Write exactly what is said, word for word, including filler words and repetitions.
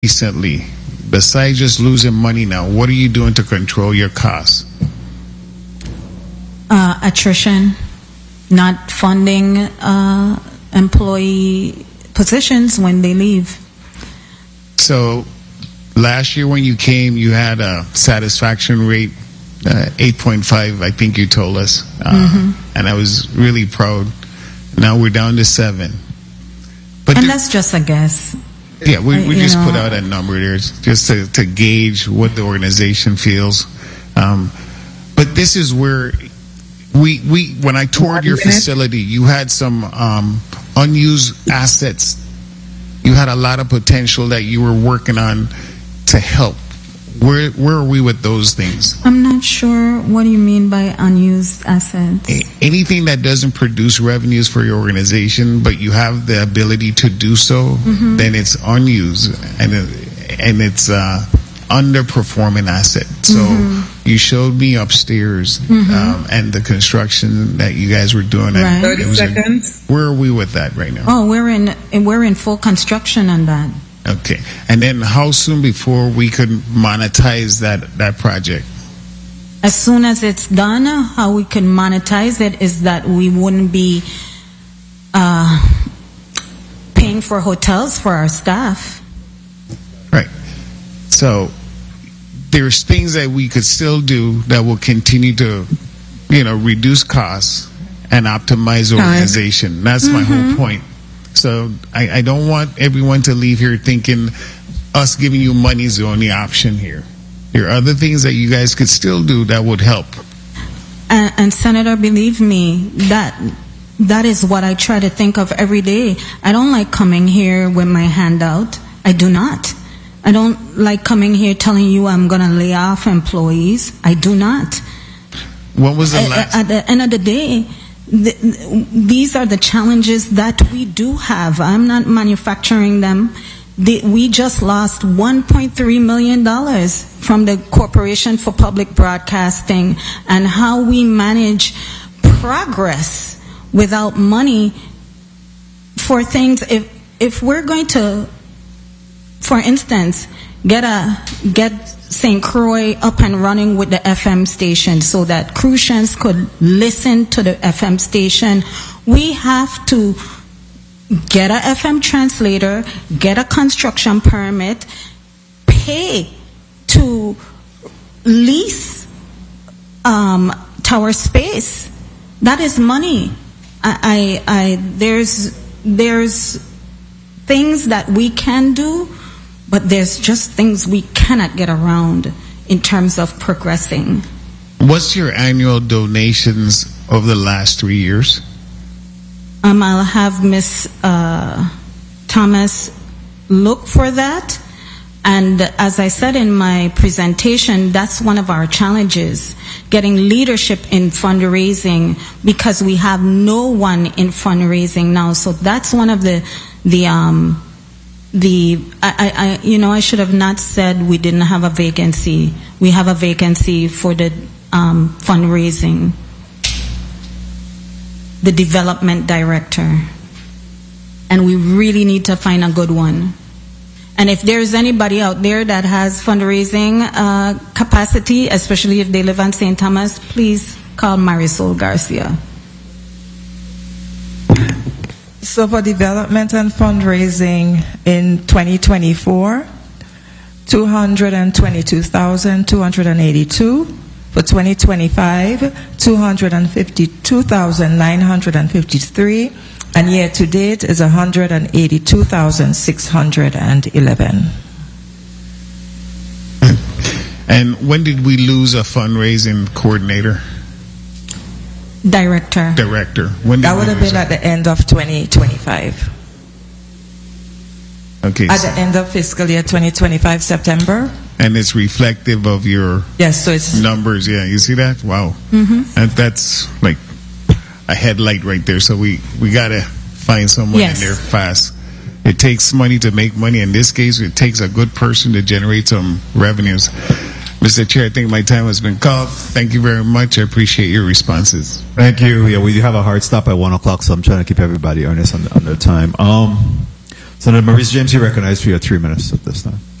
recently? Besides just losing money now, what are you doing to control your costs? Uh, attrition, not funding uh, employee positions when they leave. So last year when you came, you had a satisfaction rate, uh, eight point five, I think you told us. Uh, mm-hmm. And I was really proud. Now we're down to seven. But and there, that's just a guess. Yeah, we, we just know. put out a number there just to, to gauge what the organization feels. Um, but this is where we, we when I toured your facility, you had some um, unused assets. You had a lot of potential that you were working on to help. Where where are we with those things? I'm not sure. What do you mean by unused assets? A- anything that doesn't produce revenues for your organization, but you have the ability to do so, mm-hmm. then it's unused and it, and it's uh, underperforming asset. So mm-hmm. you showed me upstairs mm-hmm. um, and the construction that you guys were doing. Right. Thirty seconds. A, where are we with that right now? Oh, we're in we're in full construction on that. Okay. And then how soon before we could monetize that, that project? As soon as it's done, how we can monetize it is that we wouldn't be uh, paying for hotels for our staff. Right. So there's things that we could still do that will continue to, you know, reduce costs and optimize the organization. That's mm-hmm. my whole point. So I, I don't want everyone to leave here thinking us giving you money is the only option here. There are other things that you guys could still do that would help. And, and Senator, believe me, that that is what I try to think of every day. I don't like coming here with my hand out. I do not. I don't like coming here telling you I'm going to lay off employees. I do not. What was the last? At, at the end of the day, The, these are the challenges that we do have. I'm not manufacturing them. The, we just lost one point three million dollars from the Corporation for Public Broadcasting, and how we manage progress without money for things. If if we're going to, for instance, get a get Saint Croix up and running with the F M station so that Crucians could listen to the F M station, we have to get a F M translator, get a construction permit, pay to lease um, tower space. That is money. I, I, I there's there's things that we can do, but there's just things we cannot get around in terms of progressing. What's your annual donations over the last three years? Um, I'll have Miss uh, Thomas look for that. And as I said in my presentation, that's one of our challenges, getting leadership in fundraising, because we have no one in fundraising now. So that's one of the the um, The I, I you know I should have not said we didn't have a vacancy. We have a vacancy for the um, fundraising, the development director, and we really need to find a good one. And if there's anybody out there that has fundraising uh, capacity, especially if they live on Saint Thomas, please call Marisol Garcia. So for development and fundraising in twenty twenty-four, two hundred twenty-two thousand two hundred eighty-two. For twenty twenty-five, two hundred fifty-two thousand nine hundred fifty-three. And year to date is one hundred eighty-two thousand six hundred eleven. And when did we lose a fundraising coordinator? Director. Director. When did that would have been at the end of twenty twenty-five. Okay. At the end of fiscal year twenty twenty-five, September. And it's reflective of your yes, so it's numbers. Yeah, you see that? Wow. Mm-hmm. And that's like a headlight right there. So we, we got to find someone yes. in there fast. It takes money to make money. In this case, it takes a good person to generate some revenues. Mister Chair, I think my time has been called. Thank you very much. I appreciate your responses. Thank you. Yeah, we do have a hard stop at one o'clock, so I'm trying to keep everybody earnest on, on their time. Um, Senator Maurice James, you recognized for your three minutes at this time.